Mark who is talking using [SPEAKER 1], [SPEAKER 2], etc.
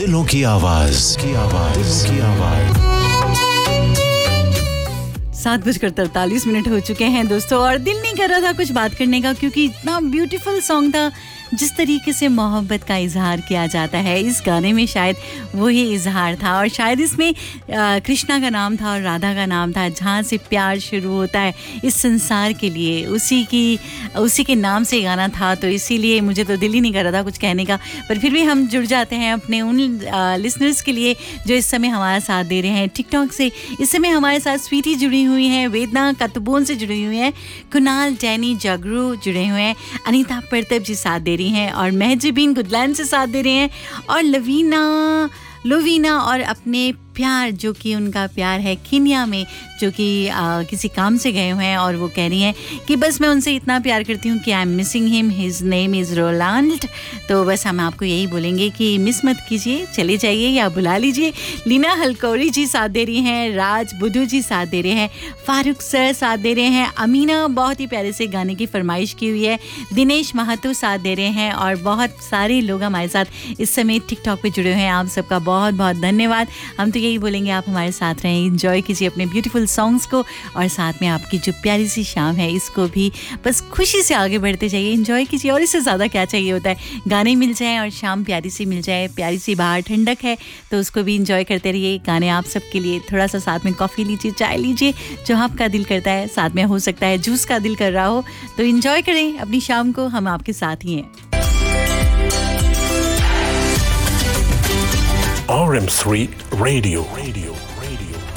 [SPEAKER 1] दिलों की आवाज
[SPEAKER 2] 7:43 हो चुके हैं दोस्तों, और दिल नहीं कर रहा था कुछ बात करने का, क्योंकि इतना ब्यूटीफुल सॉन्ग था। जिस तरीके से मोहब्बत का इजहार किया जाता है इस गाने में, शायद वही इजहार था। और शायद इसमें कृष्णा का नाम था और राधा का नाम था। जहाँ से प्यार शुरू होता है इस संसार के लिए, उसी के नाम से गाना था। तो इसीलिए मुझे तो दिल ही नहीं कर रहा था कुछ कहने का, पर फिर भी हम जुड़ जाते हैं अपने उन लिसनर्स के लिए जो इस समय हमारा साथ दे रहे हैं टिकटॉक से। इस समय हमारे साथ स्वीटी जुड़ी हुई हैं, वेदना कतबोन से जुड़ी हुई हैं, कुणाल, डैनी, जगरू जुड़े हुए हैं, अनीता प्रताप जी साथ दे रही हैं, और महजबीन गुडलैंड से साथ दे रहे हैं, और लोवीना और अपने प्यार, जो कि उनका प्यार है कीनिया में, जो कि किसी काम से गए हुए हैं, और वो कह रही हैं कि बस मैं उनसे इतना प्यार करती हूँ कि I am missing him, his name is Roland. तो बस हम आपको यही बोलेंगे कि मिस मत कीजिए, चले जाइए या बुला लीजिए। लीना हलकौरी जी साथ दे रही हैं, राज बुद्धू जी साथ दे रहे हैं, फारूक सर साथ दे रहे हैं, अमीना बहुत ही प्यारे से गाने की फरमाइश की हुई है, दिनेश महतो साथ दे रहे हैं, और बहुत सारे लोग हमारे साथ इस समय टिकटॉक पे जुड़े हुए हैं। आप सबका बहुत बहुत धन्यवाद। हम तो यही बोलेंगे आप हमारे साथ रहें, एंजॉय कीजिए अपने ब्यूटीफुल सॉन्ग्स को, और साथ में आपकी जो प्यारी सी शाम है इसको भी बस खुशी से आगे बढ़ते जाइए, एंजॉय कीजिए। और इससे ज़्यादा क्या चाहिए होता है, गाने मिल जाएं और शाम प्यारी सी मिल जाए, प्यारी सी बाहर ठंडक है तो उसको भी एंजॉय करते रहिए। गाने आप सबके लिए, थोड़ा सा साथ में कॉफ़ी लीजिए, चाय लीजिए, जो आपका दिल करता है। साथ में हो सकता है जूस का दिल कर रहा हो, तो एंजॉय करें अपनी शाम को, हम आपके साथ ही हैं।
[SPEAKER 1] RM3 Radio